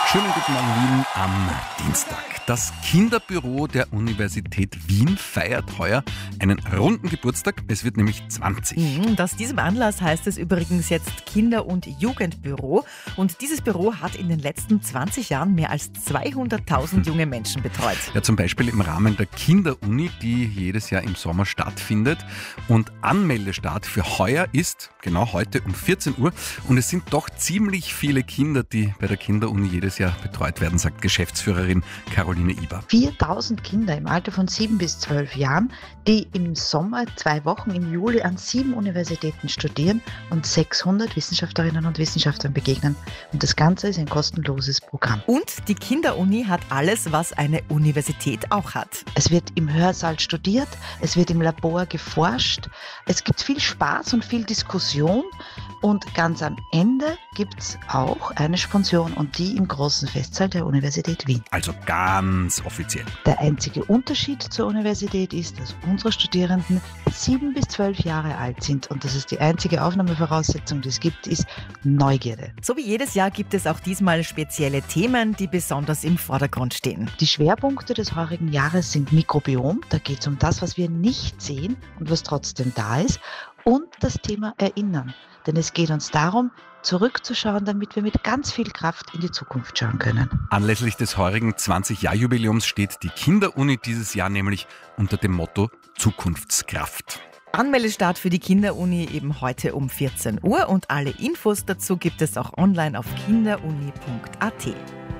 Schönen guten Morgen Wien am Dienstag. Das Kinderbüro der Universität Wien feiert heuer einen runden Geburtstag. Es wird nämlich 20. Und aus diesem Anlass heißt es übrigens jetzt Kinder- und Jugendbüro. Und dieses Büro hat in den letzten 20 Jahren mehr als 200.000 junge Menschen betreut. Ja, zum Beispiel im Rahmen der Kinderuni, die jedes Jahr im Sommer stattfindet. Und Anmeldestart für heuer ist genau heute um 14 Uhr. Und es sind doch ziemlich viele Kinder, die bei der Kinderuni jedes Jahr betreut werden, sagt Geschäftsführerin Caroline Iber. 4.000 Kinder im Alter von 7 bis 12 Jahren, die im Sommer 2 Wochen im Juli an 7 Universitäten studieren und 600 Wissenschaftlerinnen und Wissenschaftlern begegnen. Und das Ganze ist ein kostenloses Programm. Und die Kinderuni hat alles, was eine Universität auch hat. Es wird im Hörsaal studiert, es wird im Labor geforscht, es gibt viel Spaß und viel Diskussion und ganz am Ende gibt es auch eine Sponsion und die im großen Festsaal der Universität Wien. Also ganz offiziell. Der einzige Unterschied zur Universität ist, dass unsere Studierenden 7 bis 12 Jahre alt sind und das ist die einzige Aufnahmevoraussetzung, die es gibt, ist Neugierde. So wie jedes Jahr gibt es auch diesmal spezielle Themen, die besonders im Vordergrund stehen. Die Schwerpunkte des heurigen Jahres sind Mikrobiom, da geht es um das, was wir nicht sehen und was trotzdem da ist, und das Thema Erinnern. Denn es geht uns darum, zurückzuschauen, damit wir mit ganz viel Kraft in die Zukunft schauen können. Anlässlich des heurigen 20-Jahr-Jubiläums steht die Kinderuni dieses Jahr nämlich unter dem Motto Zukunftskraft. Anmeldestart für die Kinderuni eben heute um 14 Uhr und alle Infos dazu gibt es auch online auf kinderuni.at.